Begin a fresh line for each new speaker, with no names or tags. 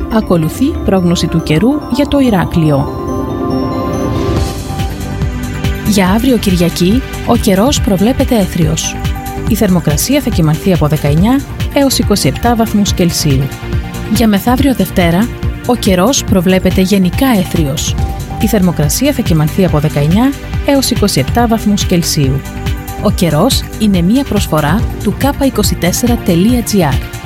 Ακολουθεί πρόγνωση του καιρού για το Ηράκλειο. Για αύριο Κυριακή, ο καιρός προβλέπεται έθριος. Η θερμοκρασία θα κυμανθεί από 19 έως 27 βαθμούς Κελσίου. Για μεθαύριο Δευτέρα, ο καιρός προβλέπεται γενικά έθριος. Η θερμοκρασία θα κυμανθεί από 19 έως 27 βαθμούς Κελσίου. Ο καιρός είναι μία προσφορά του k24.gr.